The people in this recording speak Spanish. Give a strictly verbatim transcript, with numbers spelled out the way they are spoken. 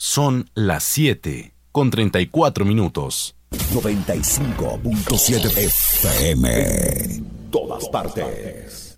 Son las siete con treinta y cuatro minutos. noventa y cinco punto siete F M. Todas partes.